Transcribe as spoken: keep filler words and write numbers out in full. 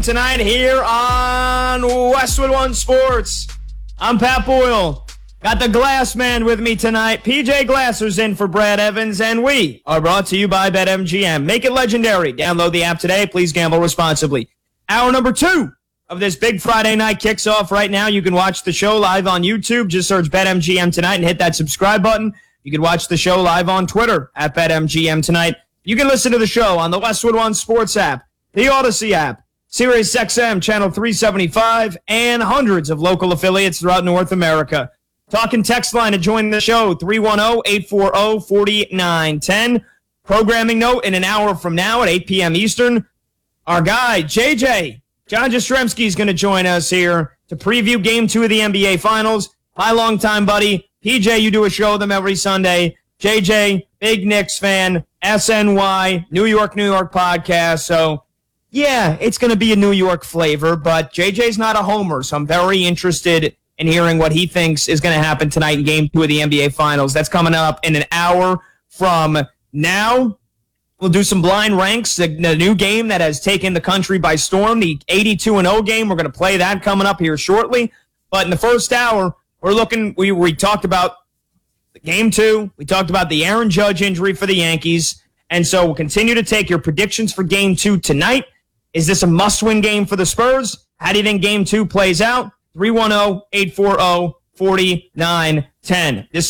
Tonight here on Westwood One Sports. I'm Pat Boyle. Got the Glass Man with me tonight. P J Glasser's in for Brad Evans, and we are brought to you by BetMGM. Make it legendary. Download the app today. Please gamble responsibly. Hour number two of this big Friday night kicks off right now. You can watch the show live on YouTube. Just search BetMGM tonight and hit that subscribe button. You can watch the show live on Twitter at BetMGM tonight. You can listen to the show on the Westwood One Sports app, the Odyssey app, Sirius X M Channel three seventy-five, and hundreds of local affiliates throughout North America. Talking text line to join the show, three one zero, eight four zero, four nine one zero. Programming note, in an hour from now at eight p.m. Eastern, our guy, J J, John Jastrzemski, is going to join us here to preview Game two of the N B A Finals. My longtime buddy, P J, you do a show with him every Sunday. J J, big Knicks fan, S N Y, New York, New York podcast, so... yeah, it's going to be a New York flavor, but J J's not a homer, so I'm very interested in hearing what he thinks is going to happen tonight in Game two of the N B A Finals. That's coming up in an hour from now. We'll do some blind ranks, the new game that has taken the country by storm, the eighty-two and oh game. We're going to play that coming up here shortly. But in the first hour, we're looking, we, we talked about Game two. We talked about the Aaron Judge injury for the Yankees. And so we'll continue to take your predictions for Game two tonight. Is this a must-win game for the Spurs? How do you think Game two plays out? three one zero, eight four zero, four nine one zero. This